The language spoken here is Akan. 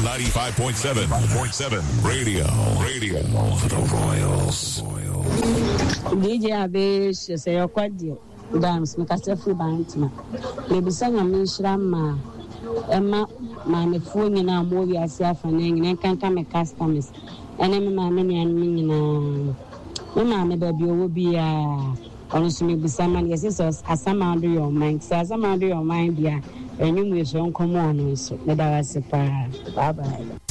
95.7 Radio for the Royals. DJ Abe say your kwadio dams me kase free bantima me bisa nyame nshirama Emma me phone nyina mo wi ase afane nyina kanka me customers ene me ma me nyina me ma me baby owo bia ono so me bisa man yes asama under your mind so asama under your mind bia enyum we so nkomo ono so me da wase pa bye bye